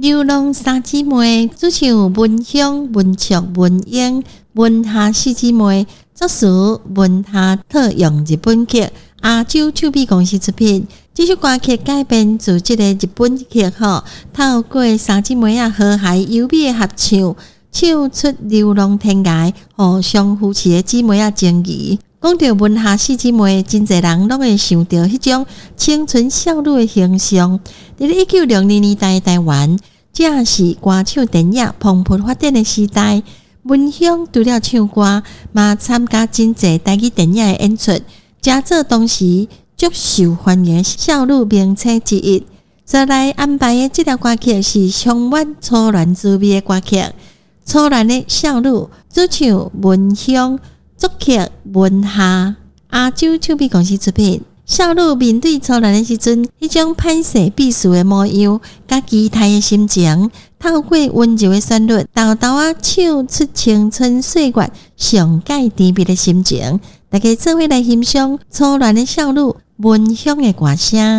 流浪三姊妹，主唱文香、文卓、文英、文夏四姊妹，作词文夏特用日本曲，亚洲唱片公司出品。这首歌曲改编自这个日本曲透过三姊妹和谐优美的合唱，唱出流浪天涯、互相扶持的姊妹情谊。讲到文夏四姊妹，真侪人拢会想到迄种青春少女的形象。在1960年代台湾，这是歌唱电影蓬勃发展的时代。文香除了唱歌，嘛参加真侪台语电影的演出，加做当时足受欢迎少女名称之一。再来安排的这条歌曲是充满初恋滋味的歌曲，《初恋的少女》，主唱文香。作曲文夏，亚洲唱片公司出品。少女面对初恋的时阵，迄种歹势避暑的模样，甲期待的心情，透过温柔的旋律，豆豆唱出青春岁月上界甜蜜的心情。大家做伙来欣赏初恋的少女文香的歌声。